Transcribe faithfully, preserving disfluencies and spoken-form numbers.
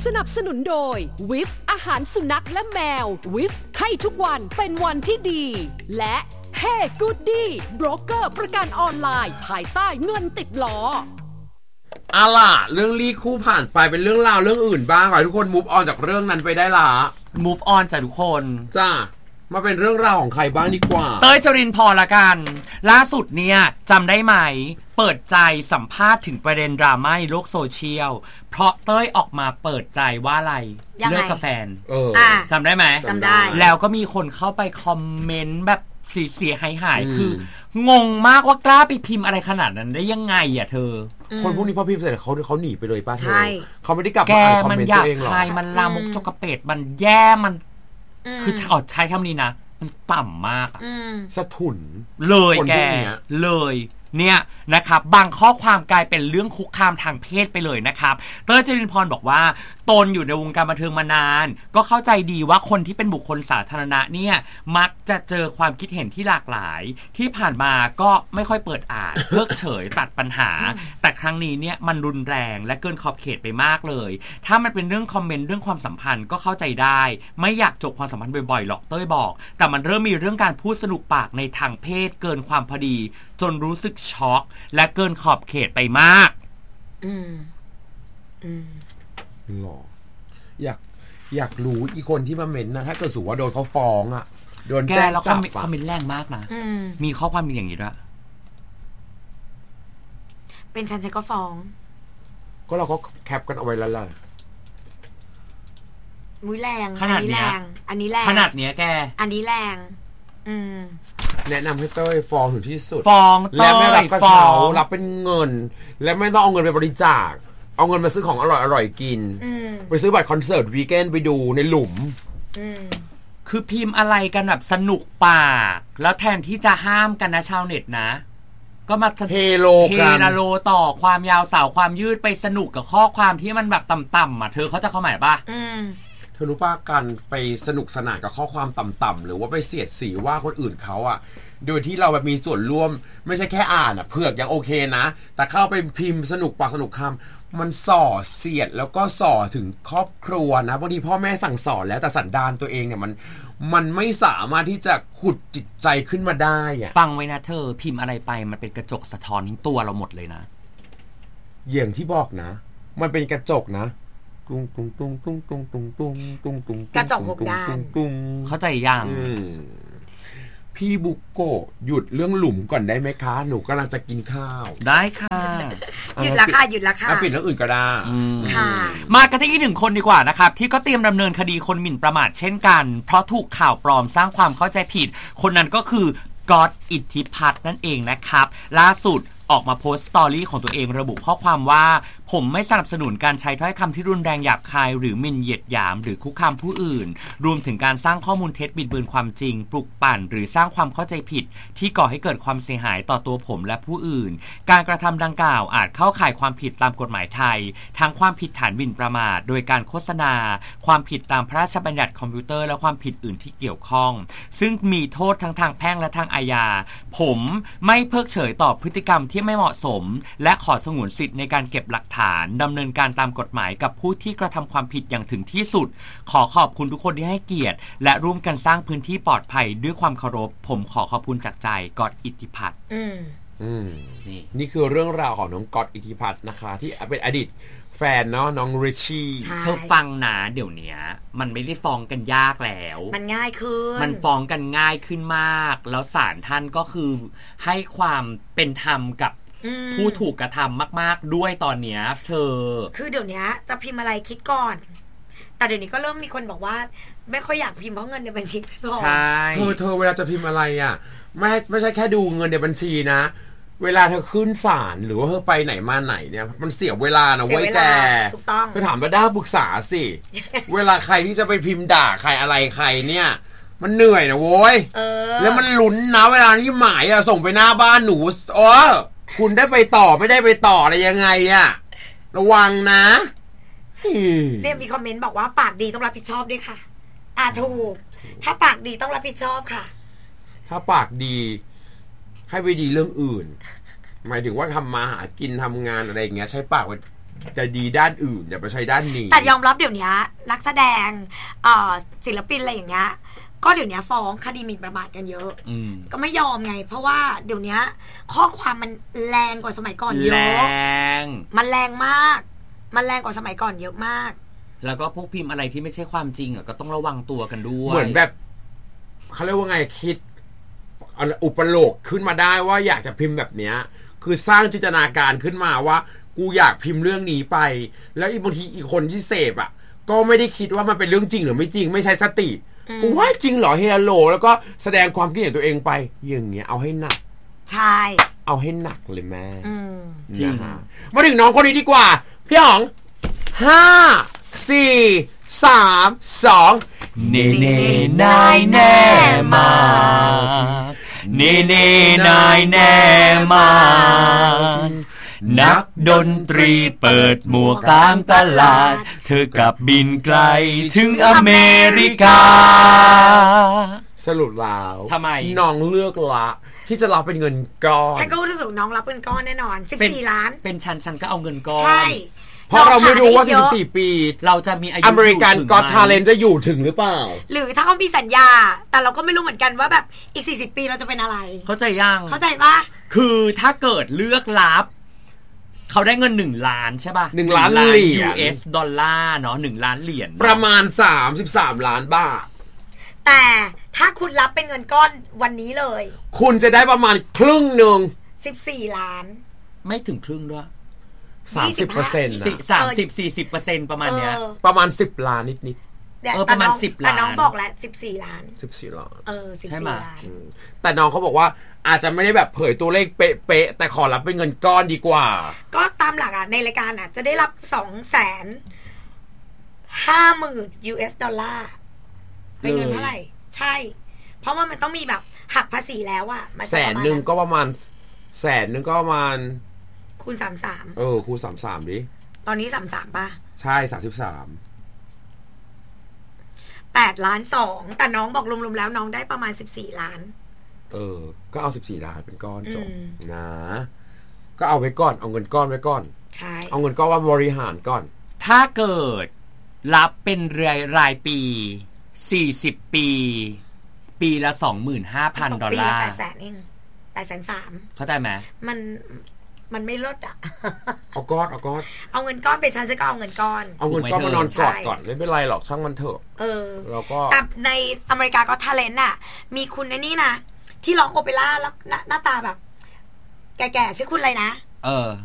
สนับสนุนโดยวิฟอาหารสุนัขและแมววิฟให้ทุกวันเป็นวันที่ดีและเฮ้กูดดี้โบรกเกอร์ประกันออนไลน์ภายใต้เงินติดล้ออะล่ะเรื่องลีคู่ผ่านไปเป็นเรื่องราวเรื่องอื่นบ้างขอให้ทุกคน move on จากเรื่องนั้นไปได้ละ move on จ้ะทุกคนจ้ามาเป็นเรื่องราวของใครบ้างดีกว่าเต้ยจรินพรละกันล่าสุดเนี่ยจำได้ไหมเปิดใจสัมภาษณ์ถึงประเด็นดราม่าในโลกโซเชียลเพราะเต้ยออกมาเปิดใจว่าอะไรเลิกกับแฟนเออจำได้ไหมจำได้แล้วก็มีคนเข้าไปคอมเมนต์แบบเสียหายหายคืองงมากว่ากล้าไปพิมพ์อะไรขนาดนั้นได้ยังไงอ่ะเธอคนพวกนี้พอพิมพ์เสร็จเขาเขาหนีไปเลยป้าเธอเขาไม่ได้กลับมาอ่านคอมเมนต์ตัวเองหรอกแกมันหยาบคายมันลามกจกกระเปดมันแย่มันคือใช้คำนี้นะมันต่ำมากสะทุนเลยแกเลยเนี่ยนะครับบางข้อความกลายเป็นเรื่องคุกคามทางเพศไปเลยนะครับเต้ยจรินพรบอกว่าตนอยู่ในวงการบันเทิงมานานก็เข้าใจดีว่าคนที่เป็นบุคคลสาธารณะเนี่ยมักจะเจอความคิดเห็นที่หลากหลายที่ผ่านมาก็ไม่ค่อยเปิดอ่านเพิกเฉยตัดปัญหาแต่ครั้งนี้เนี่ยมันรุนแรงและเกินขอบเขตไปมากเลยถ้ามันเป็นเรื่องคอมเมนต์เรื่องความสัมพันธ์ก็เข้าใจได้ไม่อยากจบความสัมพันธ์บ่อยๆหรอกเต้ยบอกแต่มันเริ่มมีเรื่องการพูดสนุกปากในทางเพศเกินความพอดีจนรู้สึกช็อกและเกินขอบเขตไปมากอืมอืมหรออยากอยากรู้อีคนที่มาเมนนะถ้าเกิดสูว่าโดนเขาฟ้องอ่ะโดนแจ้งจับอ่ะคอมเมนต์แรงมากนะมีข้อความมีอย่างนี้ด้วยเป็นฉันฉันก็ฟ้องก็เราก็แคปกันเอาไว้แล้วล่ะมุ้ยแรงขนาดนี้อันนี้แรงขนาดเนี้ยแกอันนี้แรงอืมแนะนำให้เต้ยฟ้องถึงที่สุดฟ้องและไม่รับกระเช้ารับเป็นเงินและไม่ต้องเอาเงินไปบริจาคเอาเงินมาซื้อของอร่อยอร่อยกินไปซื้อบัตรคอนเสิร์ตวีคเอนด์ไปดูในหลุมคือพิมพ์อะไรกันแบบสนุกปากแล้วแทนที่จะห้ามกันนะชาวเน็ตนะก็มาเฮโลกันเฮโลต่อความยาวสาวความยืดไปสนุกกับข้อความที่มันแบบต่ำๆอ่ะเธอเขาจะเข้าหมายป่ะเธอรู้ป่ะการไปสนุกสนานกับข้อความต่ำๆหรือว่าไปเสียดสีว่าคนอื่นเขาอ่ะโดยที่เราแบบมีส่วนร่วมไม่ใช่แค่อ่านอ่ะเผือกยังโอเคนะแต่เข้าไปพิมพ์สนุกปากสนุกคำมันส่อเสียดแล้วก็ส่อถึงครอบครัวนะบางทีพ่อแม่สั่งสอนแล้วแต่สันดานตัวเองเนี่ยมันมันไม่สามารถที่จะขุดจิตใจขึ้นมาได้อ่ะฟังไว้นะเธอพิมพ์อะไรไปมันเป็นกระจกสะท้อนตัวเราหมดเลยนะอย่างที่บอกนะมันเป็นกระจกนะตุ้งตุ้งตุ้งตุ้งตุ้งตุ้งตุ้งตุ้งตุ้งกระจกหกด้านเข้าใจยังพี่บุกโกหยุดเรื่องหลุมก่อนได้ไหมคะหนูกำลังจะกินข้าวได้ค่ะหยุดละค่ะหยุดละค่ะปิดเรื่องอื่นก็ได้ค่ะมากันที่อีกหนึ่งคนดีกว่านะครับที่ก็เตรียมดำเนินคดีคนหมิ่นประมาทเช่นกันเพราะถูกข่าวปลอมสร้างความเข้าใจผิดคนนั้นก็คือก๊อตอิทธิพัฒน์นั่นเองนะครับล่าสุดออกมาโพสต์สตอรี่ของตัวเองระบุข้อความว่าผมไม่สนับสนุนการใช้ถ้อยคำที่รุนแรงหยาบคายหรือหมิ่นเหยียดหยามหรือคุกคามผู้อื่นรวมถึงการสร้างข้อมูลเท็จบิดเบือนความจริงปลุกปั่นหรือสร้างความเข้าใจผิดที่ก่อให้เกิดความเสียหายต่อตัวผมและผู้อื่นการกระทำดังกล่าวอาจเข้าข่ายความผิดตามกฎหมายไทยทั้งความผิดฐานหมิ่นประมาทโดยการโฆษณาความผิดตามพระราชบัญญัติคอมพิวเตอร์และความผิดอื่นที่เกี่ยวข้องซึ่งมีโทษทั้งทางแพ่งและทางอาญาผมไม่เพิกเฉยต่อพฤติกรรมที่ไม่เหมาะสมและขอสงวนสิทธิ์ในการเก็บหลักฐานดำเนินการตามกฎหมายกับผู้ที่กระทำความผิดอย่างถึงที่สุดขอขอบคุณทุกคนที่ให้เกียรติและร่วมกันสร้างพื้นที่ปลอดภัยด้วยความเคารพผมขอขอบคุณจากใจก๊อตอิทธิพัฒน์อืมอืมนี่นี่คือเรื่องราวของน้องก๊อตอิทธิพัฒน์นะคะที่เป็นอดีตแฟนเนาะน้องริชชี่เธอฟังนะเดี๋ยวนี้มันไม่ได้ฟ้องกันยากแล้วมันง่ายขึ้นมันฟ้องกันง่ายขึ้นมากแล้วศาลท่านก็คือให้ความเป็นธรรมกับผู้ถูกกระทำมากๆด้วยตอนเนี้ยเธอคือเดี๋ยวนี้จะพิมพ์อะไรคิดก่อนแต่เดี๋ยวนี้ก็เริ่มมีคนบอกว่าไม่ค่อยอยากพิมพ์เพราะเงินในบัญชีไม่พอใช่เธอเธอเวลาจะพิมพ์อะไรอ่ะไม่ไม่ใช่แค่ดูเงินในบัญชีนะเวลาเธอขึ้นศาลหรือว่าเธอไปไหนมาไหนเนี่ยมันเสียเวลานะเว้ยแกถูกต้องเธอถามมาด้าปรึกษาสิเวลาใครที่จะไปพิมพ์ด่าใครอะไรใครเนี่ยมันเหนื่อยนะโว้ยแล้วมันลุ้นนะเวลาที่หมายอะส่งไปหน้าบ้านหนูอ๋อคุณได้ไปต่อไม่ได้ไปต่ออะไรยังไงอะระวังนะเนี่ยมีคอมเมนต์บอกว่าปากดีต้องรับผิดชอบด้วยค่ะอ่ะถูกถ้าปากดีต้องรับผิดชอบค่ะถ้าปากดีให้ไปดีเรื่องอื่นหมายถึงว่าทำมาหากินทำงานอะไรอย่างเงี้ยใช้ปากจะดีด้านอื่นอย่าไปใช้ด้านนี้แต่ยอมรับเดี๋ยวนี้นักแสดงเอ่อศิลปินอะไรอย่างเงี้ยก็เดี๋ยวนี้ฟ้องคดีหมิ่นประมาทกันเยอะก็ไม่ยอมไงเพราะว่าเดี๋ยวนี้ข้อความมันแรงกว่าสมัยก่อนเยอะแรงมันแรงมากมันแรงกว่าสมัยก่อนเยอะมากแล้วก็พวกพิมพ์อะไรที่ไม่ใช่ความจริงอ่ะก็ต้องระวังตัวกันด้วยเหมือนแบบเขาเรียกว่าไงคิดอุปโลกขึ้นมาได้ว่าอยากจะพิมพ์แบบเนี้ยคือสร้างจินตนาการขึ้นมาว่ากูอยากพิมพ์เรื่องนี้ไปแล้วอีกบางทีอีกคนที่เสพอ่ะก็ไม่ได้คิดว่ามันเป็นเรื่องจริงหรือไม่จริงไม่ใช่สติกูว่าจริงเหรอเฮโลแล้วก็แสดงความคิดเห็นตัวเองไปอย่างเงี้ยเอาให้หนักใช่เอาให้หนักเลยแม่จริงมาถึงน้องคนนี้ดีกว่าพี่อ๋องห้าสี่สามสองเน่เน่นายแน่มาเน่เน่นายแน่มานักดนตรีเปิดหมวกตามตลาดเธอกลับบินไกลถึงอเมริกาสรุปแล้วทำไมน้องเลือกละที่จะรับเป็นเงินก้อนฉันก็รู้สึกน้องรับเป็นก้อนแน่นอนสิบสี่ล้านเป็นฉันฉันก็เอาเงินก้อนใช่เพราะเราไม่รู้ว่าสิบสี่ปีเราจะมีอายุอเมริกันก็อตทาเลนต์จะอยู่ถึงหรือเปล่าหรือถ้าเขามีสัญญาแต่เราก็ไม่รู้เหมือนกันว่าแบบอีกสี่สิบปีเราจะเป็นอะไรเข้าใจยังเข้าใจปะคือถ้าเกิดเลือกรับเขาได้เงินหนึ่งล้านใช่ป่ะหนึ่งล้านเหรียญยู เอส ดอลลาร์เนาะหนึ่งล้านเหรียญประมาณสามสิบสามล้านบาทแต่ถ้าคุณรับเป็นเงินก้อนวันนี้เลยคุณจะได้ประมาณครึ่งหนึ่งสิบสี่ล้านไม่ถึงครึ่งด้วยสามสิบเปอร์เซ็นต์นะสามสิบสี่สิบเปอร์เซ็นต์ประมาณเนี้ยประมาณสิบล้านนิดๆเออประมาณสิบล้านแต่น้องบอกแล้วสิบสี่ล้านสิบสี่ล้านเออสิบสี่ล้านแต่น้องเขาบอกว่าอาจจะไม่ได้แบบเผยตัวเลขเป๊ะๆแต่ขอรับเป็นเงินก้อนดีกว่าก็ตามหลักอ่ะในรายการอ่ะจะได้รับสองแสนห้าหมื่นยูเอสดอลลาร์เป็นเงินเท่าไหร่ใช่เพราะว่ามันต้องมีแบบหักภาษีแล้วอ่ะแสนหนึ่งก็ประมาณแสนหนึ่งก็ประมาณคูณสามสามเออคูณสามสามดิตอนนี้สามสามป่ะใช่สามสิบสามแปดล้านสองแต่น้องบอกรวมๆแล้วน้องได้ประมาณสิบสี่ล้านเออก็เอาสิบสี่ล้านเป็นก้อนจบนะก็เอาไว้ก่อนเอาเงินก้อนไว้ก่อนใช่เอาเงินก้อนว่าบริหารก่อนถ้าเกิดรับเป็นรายรายปีสี่สิบปีปีละ สองหมื่นห้าพัน ดอลลาร์ปีละแปดแสนเองแปดแสนสามเข้าใจไหมมันมันไม่ลดอ่ะเอาก้อนเอาก้อนเอาเงินก้อนไปฉันจะก็เอาเงินก้อนเอาเงินก้อนมานอนกอดก่อนไม่เป็นไรหรอกช่างมันเถอะเออแล้วก็แต่ในอเมริกาก็ทาเลนต์น่ะมีคุณในนี่นะที่ร้องโอเปร่าแล้วหน้าตาแบบแก่ๆชื่อคุณอะไรนะเออ